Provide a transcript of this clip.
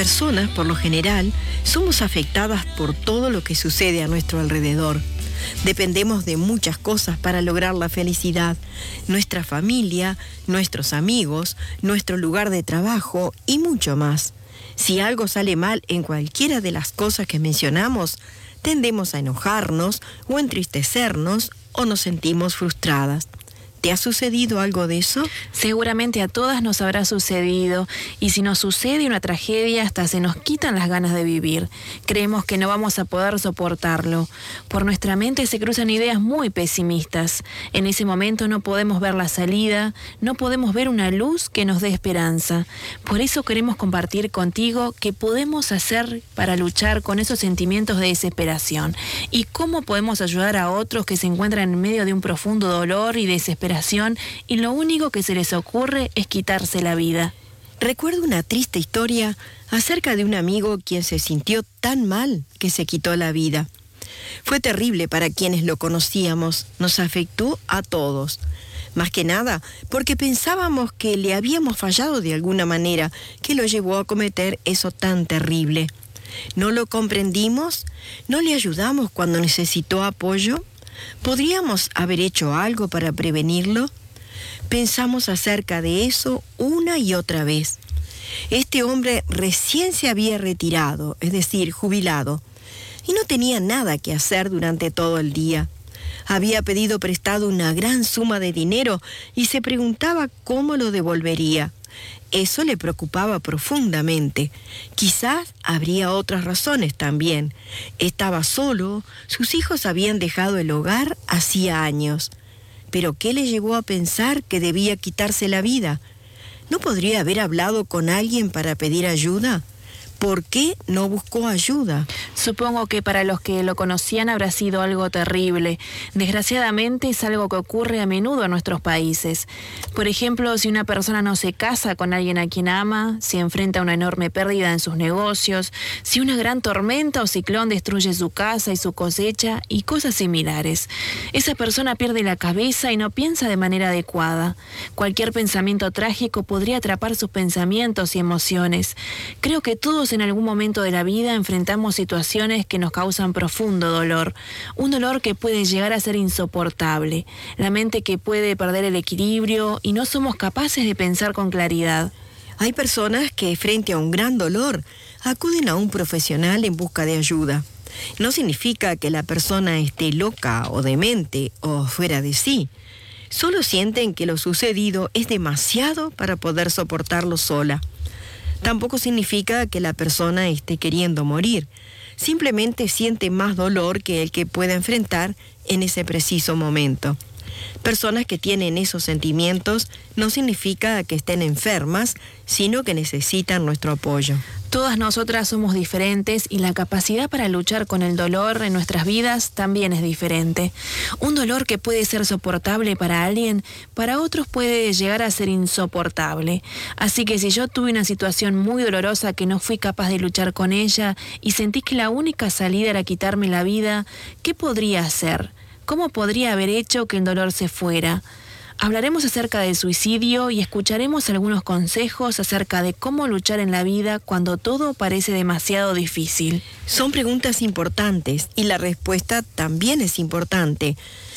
personas, por lo general, somos afectadas por todo lo que sucede a nuestro alrededor. Dependemos de muchas cosas para lograr la felicidad: nuestra familia, nuestros amigos, nuestro lugar de trabajo y mucho más. Si algo sale mal en cualquiera de las cosas que mencionamos, tendemos a enojarnos o entristecernos o nos sentimos frustradas. ¿Te ha sucedido algo de eso? Seguramente a todas nos habrá sucedido, y si nos sucede una tragedia hasta se nos quitan las ganas de vivir. Creemos que no vamos a poder soportarlo. Por nuestra mente se cruzan ideas muy pesimistas. En ese momento no podemos ver la salida, no podemos ver una luz que nos dé esperanza. Por eso queremos compartir contigo qué podemos hacer para luchar con esos sentimientos de desesperación y cómo podemos ayudar a otros que se encuentran en medio de un profundo dolor y desesperación, y lo único que se les ocurre es quitarse la vida. Recuerdo una triste historia acerca de un amigo quien se sintió tan mal que se quitó la vida. Fue terrible para quienes lo conocíamos, nos afectó a todos. Más que nada porque pensábamos que le habíamos fallado de alguna manera que lo llevó a cometer eso tan terrible. ¿No lo comprendimos? ¿No le ayudamos cuando necesitó apoyo? ¿Podríamos haber hecho algo para prevenirlo? Pensamos acerca de eso una y otra vez. Este hombre recién se había retirado, es decir, jubilado, y no tenía nada que hacer durante todo el día. Había pedido prestado una gran suma de dinero y se preguntaba cómo lo devolvería. Eso le preocupaba profundamente. Quizás habría otras razones también. Estaba solo, sus hijos habían dejado el hogar hacía años. ¿Pero qué le llevó a pensar que debía quitarse la vida? ¿No podría haber hablado con alguien para pedir ayuda? ¿Por qué no buscó ayuda? Supongo que para los que lo conocían habrá sido algo terrible. Desgraciadamente es algo que ocurre a menudo en nuestros países. Por ejemplo, si una persona no se casa con alguien a quien ama, si enfrenta una enorme pérdida en sus negocios, si una gran tormenta o ciclón destruye su casa y su cosecha y cosas similares. Esa persona pierde la cabeza y no piensa de manera adecuada. Cualquier pensamiento trágico podría atrapar sus pensamientos y emociones. Creo que todos en algún momento de la vida enfrentamos situaciones que nos causan profundo dolor, un dolor que puede llegar a ser insoportable, la mente que puede perder el equilibrio y no somos capaces de pensar con claridad. Hay personas que frente a un gran dolor acuden a un profesional en busca de ayuda. No significa que la persona esté loca o demente o fuera de sí. Solo sienten que lo sucedido es demasiado para poder soportarlo sola. Tampoco significa que la persona esté queriendo morir. Simplemente siente más dolor que el que pueda enfrentar en ese preciso momento. Personas que tienen esos sentimientos no significa que estén enfermas, sino que necesitan nuestro apoyo. Todas nosotras somos diferentes y la capacidad para luchar con el dolor en nuestras vidas también es diferente. Un dolor que puede ser soportable para alguien, para otros puede llegar a ser insoportable. Así que si yo tuve una situación muy dolorosa que no fui capaz de luchar con ella y sentí que la única salida era quitarme la vida, ¿qué podría hacer? ¿Cómo podría haber hecho que el dolor se fuera? Hablaremos acerca del suicidio y escucharemos algunos consejos acerca de cómo luchar en la vida cuando todo parece demasiado difícil. Son preguntas importantes y la respuesta también es importante.